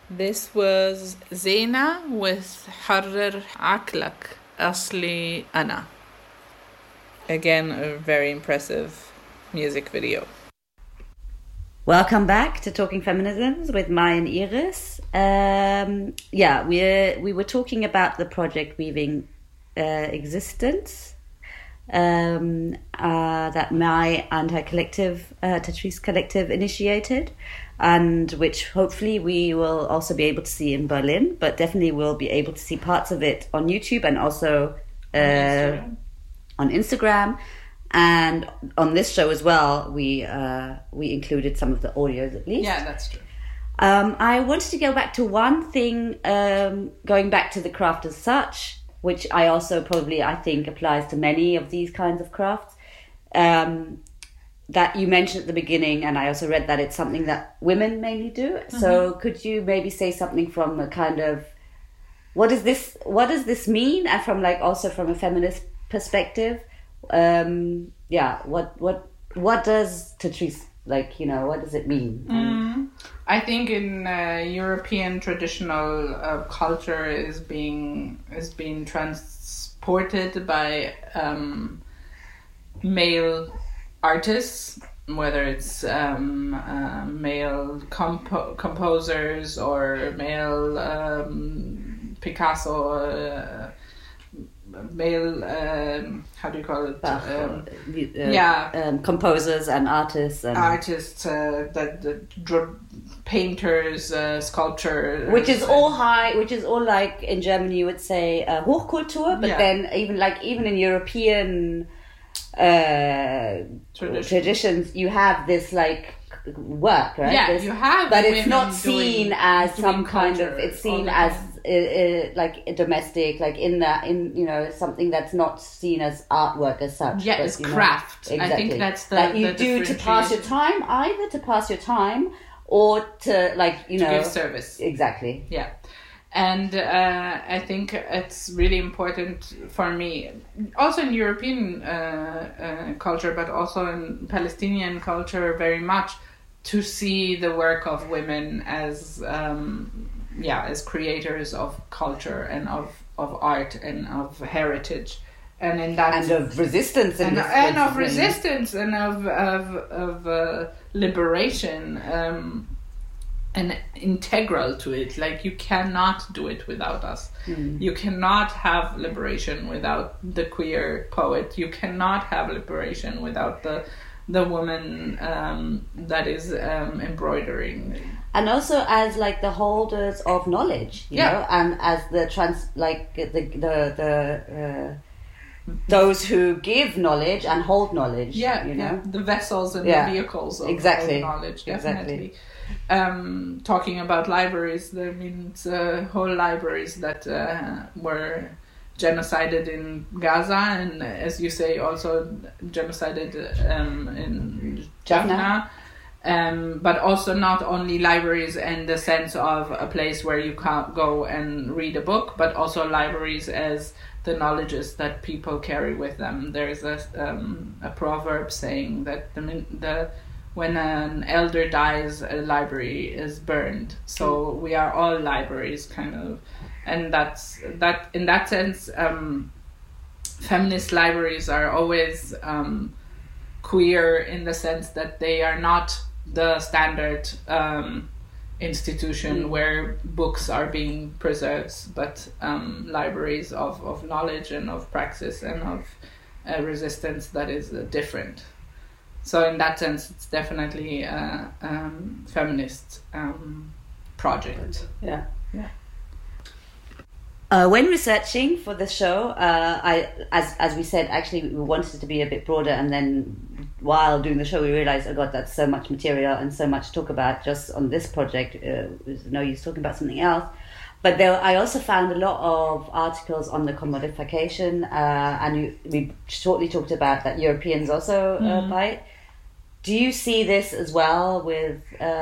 This was Zena with حرر عقلك أصلي أنا. Again, a very impressive music video. Welcome back to Talking Feminisms with Mai and Iris. We were talking about the project Weaving Existence that Mai and her collective, Tatrice Collective, initiated, and which hopefully we will also be able to see in Berlin, but definitely we'll be able to see parts of it on YouTube and also on Instagram. And on this show as well, we included some of the audios at least. Yeah, that's true. I wanted to go back to one thing, going back to the craft as such, which I also I think applies to many of these kinds of crafts, that you mentioned at the beginning, and I also read that it's something that women mainly do. Mm-hmm. So could you maybe say something from a kind of, what does this mean? And from also from a feminist perspective, what does Tatrice, what does it mean? I think in European traditional culture is being transported by male artists, whether it's male composers or male Picasso, male how do you call it? Composers and artists painters, sculptures, which is all like in Germany you would say Hochkultur, but then even in European traditions you have this work, right? Yeah, you have, but it's not seen as some kind of. It's seen as domestic, something that's not seen as artwork as such. Yeah, it's craft. Exactly. I think that's that you do to pass your time, either to pass your time or to to give service. Exactly. Yeah. And I think it's really important for me, also in European culture, but also in Palestinian culture, very much to see the work of women as creators of culture and of art and of heritage, and in that and of resistance and of resistance and of liberation. And integral to it. You cannot do it without us. You cannot have liberation without the queer poet. You cannot have liberation without the woman that is embroidering. And also as the holders of knowledge, you know, and as the those who give knowledge and hold knowledge. The vessels and the vehicles of knowledge, definitely. Talking about libraries, there means whole libraries that were genocided in Gaza, and as you say, also genocided in Jaffna. But also not only libraries in the sense of a place where you can't go and read a book, but also libraries as the knowledges that people carry with them. There is a proverb saying that when an elder dies, a library is burned. So we are all libraries, kind of, and that's that. In that sense, feminist libraries are always queer in the sense that they are not the standard institution where books are being preserved, but libraries of knowledge and of praxis and of resistance that is different. So in that sense, it's definitely a feminist project. Yeah. When researching for the show, as we said, actually we wanted it to be a bit broader, and then while doing the show we realized, oh God, that's so much material and so much to talk about just on this project. There's no use talking about something else. But I also found a lot of articles on the commodification, and we shortly talked about that Europeans also buy it. Do you see this as well with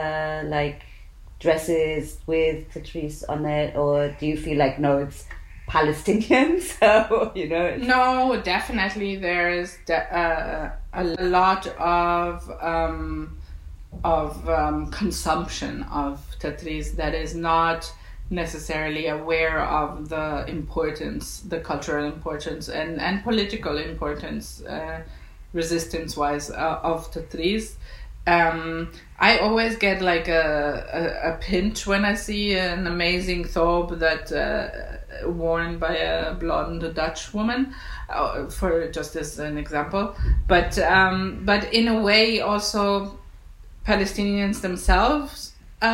dresses with Tatrice on it, or do you feel no, it's Palestinian, so No, definitely there is a lot of consumption of Tatreez that is not necessarily aware of the importance, the cultural importance and political importance, resistance-wise, of Tatreez. I always get like a pinch when I see an amazing thobe that worn by a blonde Dutch woman, for just as an example. But in a way, also Palestinians themselves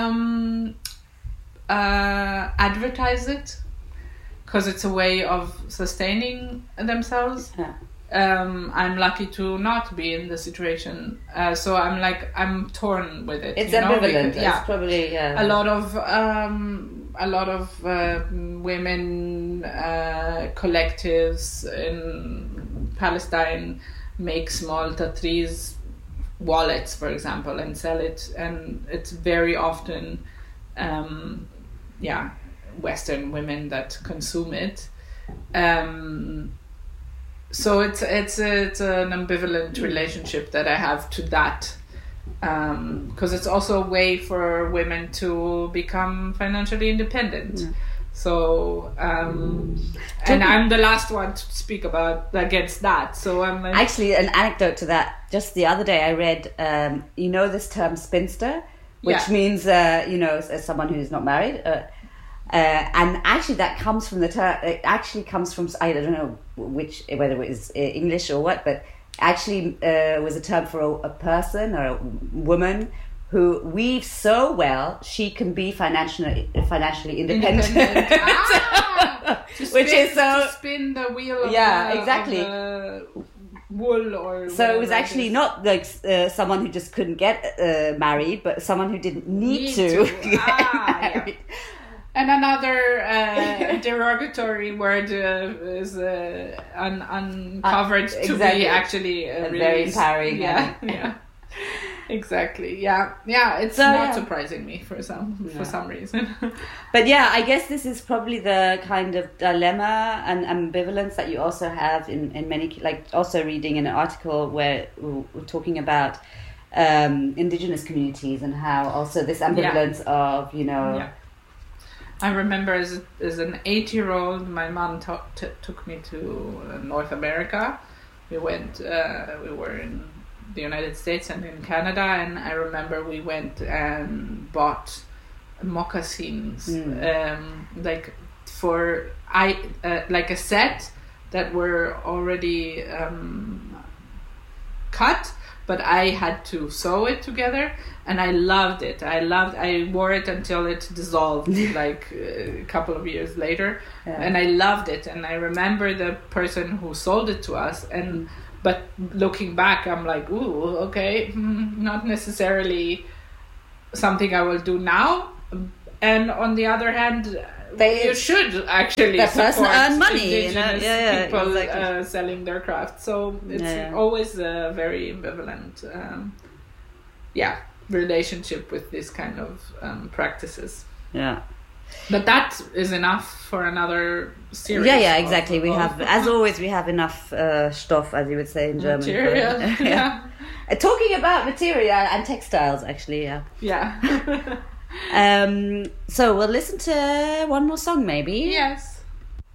advertise it because it's a way of sustaining themselves. Yeah. I'm lucky to not be in the situation, so I'm torn with it. It's ambivalent. Yeah, it's probably a lot of women collectives in Palestine make small Tatreez wallets, for example, and sell it, and it's very often Western women that consume it. So it's an ambivalent relationship that I have to that, because it's also a way for women to become financially independent. Yeah. So and I'm the last one to speak against that. So I'm actually an anecdote to that. Just the other day I read this term spinster, which means as someone who's not married. And actually, that comes from the term. It actually comes from, I don't know whether it was English or what, but actually was a term for a person or a woman who weaves so well she can be financially independent. Which is so to spin the wheel. Of exactly. Of the wool or. So it was actually not like someone who just couldn't get married, but someone who didn't need to get married. Yeah. And another derogatory word is uncovered to be actually really very empowering. Yeah. Exactly. Yeah. It's not surprising me for some reason. But I guess this is probably the kind of dilemma and ambivalence that you also have in many. Like also reading an article where we're talking about indigenous communities and how also this ambivalence of I remember as an 8-year-old, my mom took me to North America. We went. We were in the United States and in Canada, and I remember we went and bought moccasins, like a set that were already cut. But I had to sew it together, and I loved it. I wore it until it dissolved, like a couple of years later, and I loved it. And I remember the person who sold it to us, but looking back, I'm like, ooh, okay, not necessarily something I will do now. And on the other hand, you should actually support earn money, indigenous people exactly. Selling their craft. So it's always a very ambivalent, relationship with this kind of practices. Yeah. But that is enough for another series. Yeah, exactly. We have, as always, we have enough Stoff, as you would say in German. Material, Talking about material and textiles, actually, Yeah. So we'll listen to one more song, maybe. Yes.